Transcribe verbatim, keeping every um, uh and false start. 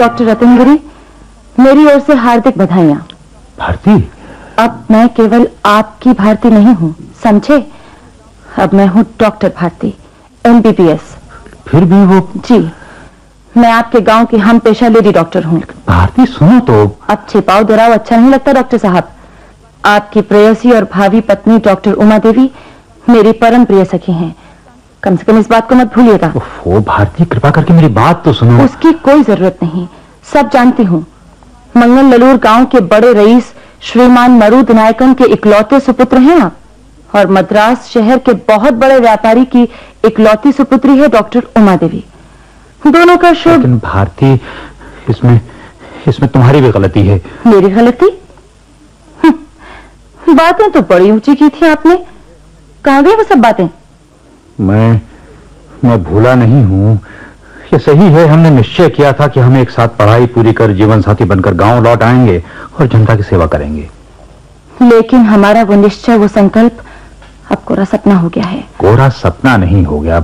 Doctor Ratnagiri, मेरी ओर से हार्दिक बधाइयां। भारती? अब मैं केवल आपकी भारती नहीं हूँ, समझे? अब मैं हूँ doctor Bharti, M B B S. फिर भी वो... जी, मैं आपके गांव की हम पेशा लेडी डॉक्टर हूँ। भारती सुनो तो। अब छिपाओ दोराव अच्छा नहीं लगता डॉक्टर साहब। आपकी प्रेयसी और भावी पत्नी डॉक्टर उमा देवी मेरी परम प्रिय सखी हैं। कम से कम इस बात को मत भूलिएगा। ओह भारती, कृपा करके मेरी बात तो सुनो। उसकी कोई जरूरत नहीं, सब जानती हूँ। मंगल ललूर गांव के बड़े रईस श्रीमान मरुद नायकन के इकलौते सुपुत्र हैं आप, और मद्रास शहर के बहुत बड़े व्यापारी की इकलौती सुपुत्री है डॉक्टर उमा देवी। दोनों का शुभ... लेकिन भारती, इसमें इसमें तुम्हारी भी गलती है। मेरी गलती? बातें तो बड़ी ऊंची की थी आपने, कहां गई वो सब बातें? मैं मैं भूला नहीं हूं। ये सही है, हमने निश्चय किया था कि हम एक साथ पढ़ाई पूरी कर जीवन साथी बनकर गांव लौट आएंगे और जनता की सेवा करेंगे। लेकिन हमारा वो निश्चय, वो संकल्प अब कोरा सपना हो गया है। कोरा सपना नहीं हो गया